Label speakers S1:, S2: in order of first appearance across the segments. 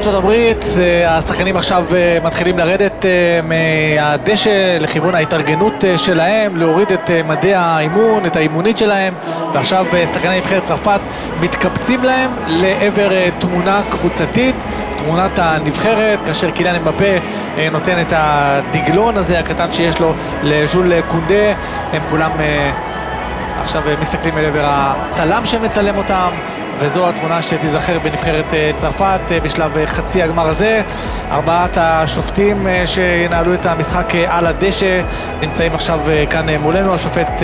S1: ארצות הברית. השחקנים עכשיו מתחילים לרדת מהדשא לכיוון ההתארגנות שלהם, להוריד את מדי האימון, את האימונית שלהם, ועכשיו שחקני נבחרת צרפת מתקבצים להם לעבר תמונה קבוצתית, תמונת הנבחרת, כאשר קיליאן אמבפה נותן את הדגלון הזה הקטן שיש לו לז'ול קונדה. הם כולם עכשיו מסתכלים אל עבר הצלם שמצלם אותם, וזו התמונה שתיזכר בנבחרת צרפת בשלב חצי הגמר הזה. ארבעת השופטים שינהלו את המשחק על הדשא נמצאים עכשיו כאן מולנו. השופט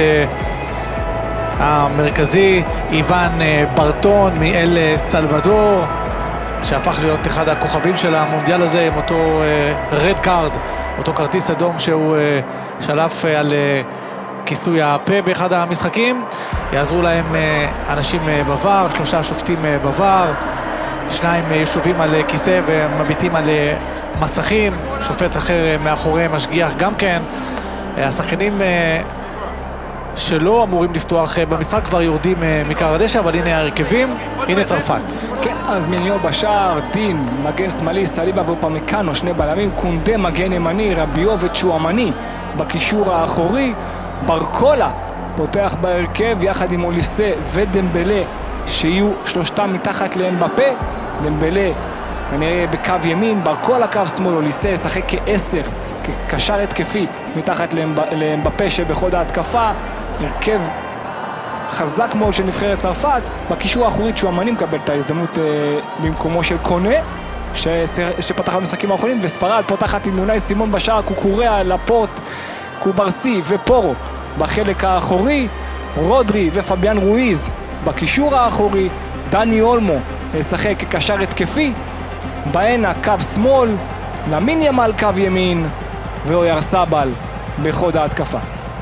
S1: המרכזי איוון ברטון מאל סלבדור, שהפך להיות אחד הכוכבים של המונדיאל הזה עם אותו רד קארד, אותו כרטיס אדום שהוא שלף על כיסוי הפה באחד המשחקים. יעזרו להם אנשים בוואר, 3 שופטים בוואר, 2 ישובים על כיסא ומביטים על מסכים, שופט אחר מאחורי משגיח גם כן. השחקנים שלא אמורים לפתוח במשחק כבר יורדים מקר הדשא, אבל הנה ההרכבים, הנה צרפת.
S2: כן, אז מיניו בשער, דין, מגן שמאלי, סליבה ופמקאנו, 2 בלמים, קונדה מגן ימני, רביו וצ'ואמני בקישור האחורי, ברקולה פותח בהרכב יחד עם אוליסה ודמבלה, שיהיו 3 מתחת לאמבפה. דמבלה כנראה בקו ימין, ברקולה קו שמאל, אוליסה ישחק כ10, כקשר התקפי מתחת לאמבפה שבחוד ההתקפה. הרכב חזק מאוד של נבחרת צרפת. בקישור האחורי צ'ואמני מקבל את ההזדמנות במקומו של קונה שפתח במשחקים האחרונים, וספרד פותחת עם אונאי סימון בשער, קוקוריה, לפורט, קוברסי ופורו בחלק האחורי, רודרי ופביאן רואיז בקישור האחורי, דני אולמו ישחק כקשר התקפי, בהנה קו שמאל, למין ימל קו ימין, ואוירסבל בחוד ההתקפה.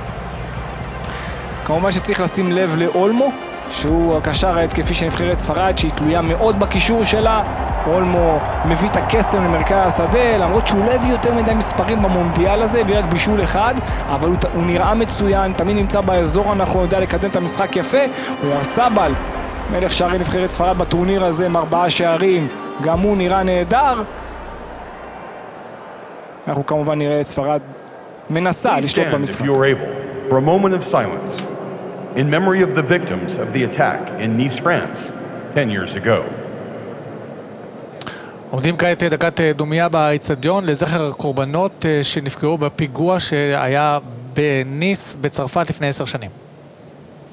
S2: כמובן שצריך לשים לב לאולמו, שהוא הקשר ההתקפי של נבחרת ספרד, שהיא תלויה מאוד בקישור שלה. אולמו מביא את הקסם למרכז השדה, למרות שהוא לא הביא יותר מדי מספרים במונדיאל הזה, הביא רק בישול אחד, אבל הוא נראה מצוין, תמיד נמצא באזור הנכון, יודע לקדם את המשחק יפה. אוירסבל, מלך שערי נבחרת ספרד בטורניר הזה עם 4 שערים, גם הוא נראה נהדר. אנחנו כמובן נראה את ספרד מנסה לשלוט במשחק.
S3: For a moment of silence in memory of the victims of the attack in Nice, France, 10 years ago.
S1: עומדים כעת דקת דומייה באצטדיון לזכר הקורבנות שנפגעו בפיגוע שהיה בניס בצרפת לפני 10 שנים.